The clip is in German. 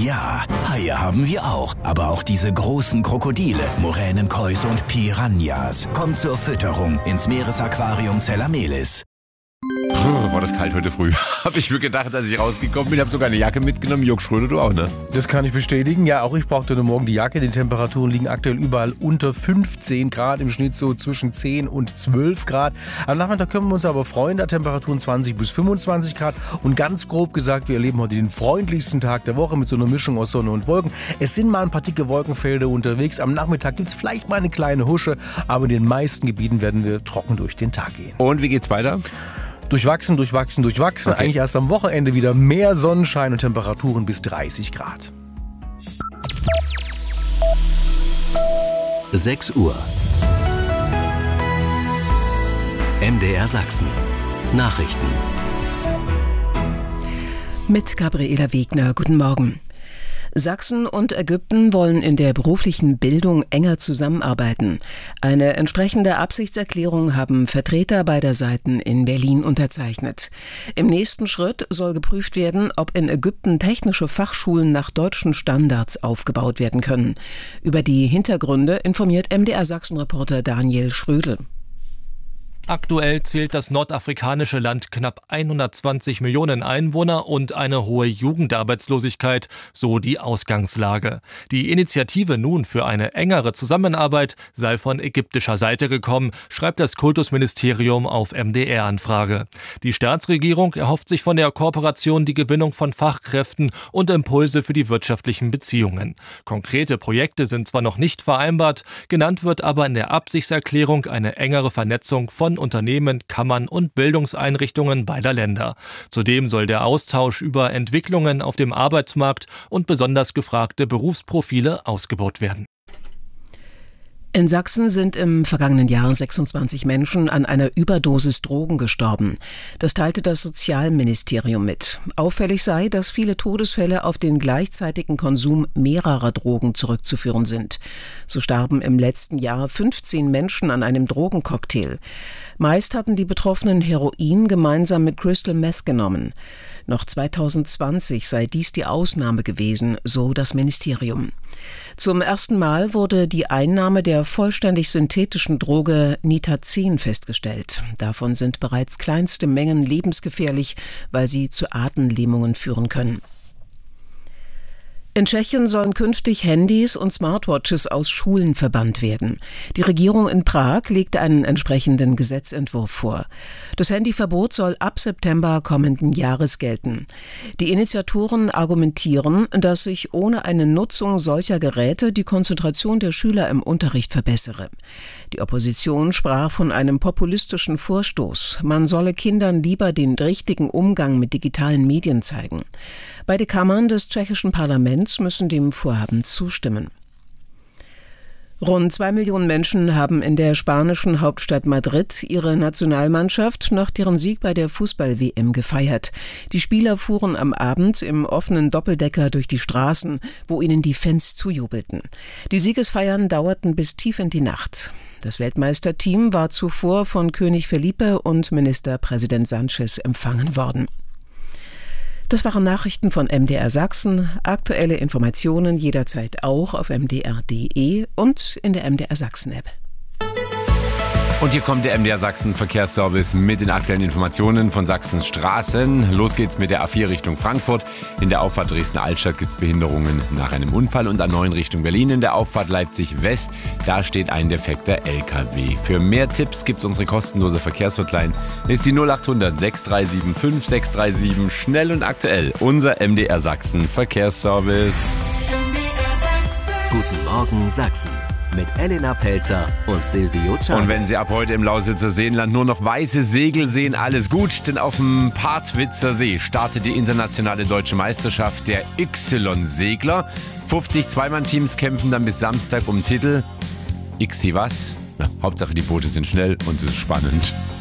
Ja, Haie haben wir auch. Aber auch diese großen Krokodile, Moränenkois und Piranhas. Kommt zur Fütterung ins Meeresaquarium Zellamelis. War das kalt heute früh. Habe ich mir gedacht, als ich rausgekommen bin. Habe sogar eine Jacke mitgenommen. Jörg Schröder, du auch, ne? Das kann ich bestätigen. Ja, auch ich brauchte heute Morgen die Jacke. Die Temperaturen liegen aktuell überall unter 15 Grad. Im Schnitt so zwischen 10 und 12 Grad. Am Nachmittag können wir uns aber freuen. Da Temperaturen 20 bis 25 Grad. Und ganz grob gesagt, wir erleben heute den freundlichsten Tag der Woche mit so einer Mischung aus Sonne und Wolken. Es sind mal ein paar dicke Wolkenfelder unterwegs. Am Nachmittag gibt es vielleicht mal eine kleine Husche. Aber in den meisten Gebieten werden wir trocken durch den Tag gehen. Und wie geht's weiter? Durchwachsen. Okay. Eigentlich erst am Wochenende wieder mehr Sonnenschein und Temperaturen bis 30 Grad. 6 Uhr. MDR Sachsen. Nachrichten. Mit Gabriela Wegner. Guten Morgen. Sachsen und Ägypten wollen in der beruflichen Bildung enger zusammenarbeiten. Eine entsprechende Absichtserklärung haben Vertreter beider Seiten in Berlin unterzeichnet. Im nächsten Schritt soll geprüft werden, ob in Ägypten technische Fachschulen nach deutschen Standards aufgebaut werden können. Über die Hintergründe informiert MDR Sachsen-Reporter Daniel Schrödel. Aktuell zählt das nordafrikanische Land knapp 120 Millionen Einwohner und eine hohe Jugendarbeitslosigkeit, so die Ausgangslage. Die Initiative nun für eine engere Zusammenarbeit sei von ägyptischer Seite gekommen, schreibt das Kultusministerium auf MDR-Anfrage. Die Staatsregierung erhofft sich von der Kooperation die Gewinnung von Fachkräften und Impulse für die wirtschaftlichen Beziehungen. Konkrete Projekte sind zwar noch nicht vereinbart, genannt wird aber in der Absichtserklärung eine engere Vernetzung von Unternehmen, Kammern und Bildungseinrichtungen beider Länder. Zudem soll der Austausch über Entwicklungen auf dem Arbeitsmarkt und besonders gefragte Berufsprofile ausgebaut werden. In Sachsen sind im vergangenen Jahr 26 Menschen an einer Überdosis Drogen gestorben. Das teilte das Sozialministerium mit. Auffällig sei, dass viele Todesfälle auf den gleichzeitigen Konsum mehrerer Drogen zurückzuführen sind. So starben im letzten Jahr 15 Menschen an einem Drogencocktail. Meist hatten die Betroffenen Heroin gemeinsam mit Crystal Meth genommen. Noch 2020 sei dies die Ausnahme gewesen, so das Ministerium. Zum ersten Mal wurde die Einnahme der vollständig synthetischen Droge Nitazin festgestellt. Davon sind bereits kleinste Mengen lebensgefährlich, weil sie zu Atemlähmungen führen können. In Tschechien sollen künftig Handys und Smartwatches aus Schulen verbannt werden. Die Regierung in Prag legte einen entsprechenden Gesetzentwurf vor. Das Handyverbot soll ab September kommenden Jahres gelten. Die Initiatoren argumentieren, dass sich ohne eine Nutzung solcher Geräte die Konzentration der Schüler im Unterricht verbessere. Die Opposition sprach von einem populistischen Vorstoß. Man solle Kindern lieber den richtigen Umgang mit digitalen Medien zeigen. Beide Kammern des tschechischen Parlaments müssen dem Vorhaben zustimmen. Rund 2 Millionen Menschen haben in der spanischen Hauptstadt Madrid ihre Nationalmannschaft nach deren Sieg bei der Fußball-WM gefeiert. Die Spieler fuhren am Abend im offenen Doppeldecker durch die Straßen, wo ihnen die Fans zujubelten. Die Siegesfeiern dauerten bis tief in die Nacht. Das Weltmeisterteam war zuvor von König Felipe und Ministerpräsident Sánchez empfangen worden. Das waren Nachrichten von MDR Sachsen. Aktuelle Informationen jederzeit auch auf mdr.de und in der MDR Sachsen-App. Und hier kommt der MDR Sachsen Verkehrsservice mit den aktuellen Informationen von Sachsens Straßen. Los geht's mit der A4 Richtung Frankfurt. In der Auffahrt Dresden-Altstadt gibt's Behinderungen nach einem Unfall und A9 Richtung Berlin. In der Auffahrt Leipzig-West, da steht ein defekter LKW. Für mehr Tipps gibt's unsere kostenlose Verkehrshotline. Ist die 0800 6375 637. Schnell und aktuell. Unser MDR Sachsen Verkehrsservice. Guten Morgen Sachsen. Mit Elena Pelzer und Silvio Czarnek. Und wenn Sie ab heute im Lausitzer Seenland nur noch weiße Segel sehen, alles gut, denn auf dem Partwitzer See startet die internationale deutsche Meisterschaft der Y-Segler. 50 Zweimann-Teams kämpfen dann bis Samstag um Titel. Xi was? Na, Hauptsache die Boote sind schnell und es ist spannend.